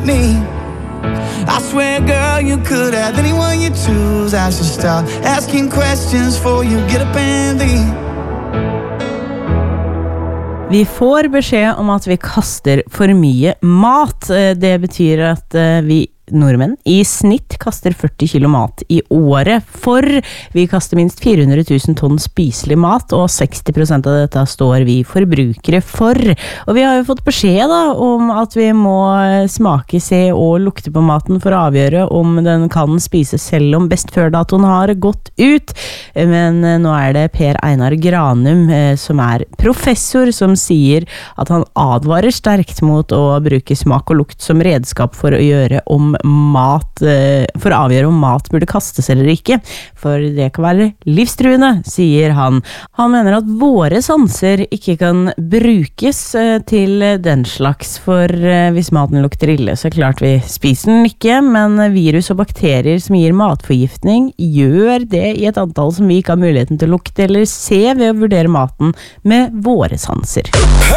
me. I swear, girl, you could have anyone you choose. I should stop asking questions before you get up and leave. Vi får beskjed om at vi kaster for mye mat. Det betyr at vi nordmenn i snitt kaster 40 kilo mat i året, for vi kaster minst 400 000 tonn spiselig mat, og 60% av dette står vi forbrukere for. Og vi har jo fått beskjed da, om at vi må smake, se og lukte på maten for å avgjøre om den kan spises selv om best før datoen har gått ut. Men nå er det Per Einar Granum som er professor, som sier at han advarer sterkt mot å bruke smak og lukt som redskap for å gjøre om mat, for å avgjøre om mat burde kastes eller ikke, for det kan være livstruende, sier han. Han mener at våre sanser ikke kan brukes til den slags, for hvis maten lukter ille, så klart vi spiser den ikke, men virus og bakterier som gir matforgiftning gjør det i et antall som vi ikke har muligheten til å lukte eller se ved å vurdere maten med våre sanser.